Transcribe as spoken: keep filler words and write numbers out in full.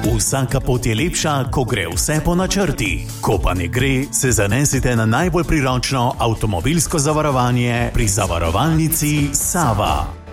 Vsaka pot je lepša, ko gre vse po načrtih. Ko pa ne gre, se zanesite na najbolj priročno avtomobilsko zavarovanje pri zavarovalnici Sava.